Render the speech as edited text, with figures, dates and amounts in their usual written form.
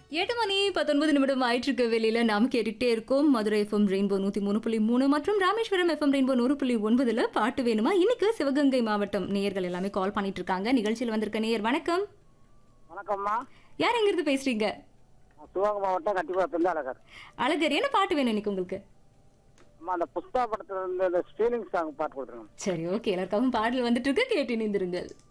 8 மணி 19 நிமிடம் ஆயிட்டிருக்க வேளையில நாம கேட்டுக்கிட்டே இருக்கோம். மதுரை எஃப்எம் ரெயின்போ 103.3 மற்றும் ராமேஸ்வரம் எஃப்எம் ரெயின்போ 100.9ல பாட்டு வேணுமா? இன்னைக்கு சிவகங்கை மாவட்டம் நேயர்கள் எல்லாமே கால் பண்ணிட்டு இருக்காங்க. நிகழ்ச்சியில் வந்திருக்க நேயர் வணக்கம். வணக்கம்மா. யார் எங்க இருந்து பேசுறீங்க? சிவகங்கை மாவட்டம் கண்டிப்பா அழகர். அழகர், என்ன பாட்டு வேணும் இன்னைக்கு உங்களுக்கு? அம்மா அந்த புஷ்பா படத்துல இருந்து இந்த ஸ்டீலிங் சாங் பாட்டு கொடுத்துருங்க. சரி, ஓகே. எல்லாருக்காகவும் பாடல் வந்துட்டு இருக்கு, கேட்டு இணைந்திருங்கள்.